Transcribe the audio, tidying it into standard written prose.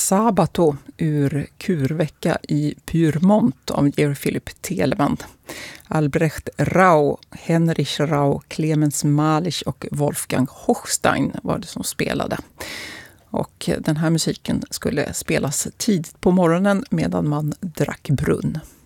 Sabato ur Kurvecka i Pyrmont av Georg Philipp Telemann. Albrecht Rau, Heinrich Rau, Clemens Malisch och Wolfgang Hochstein var det som spelade. Och den här musiken skulle spelas tidigt på morgonen medan man drack brunn.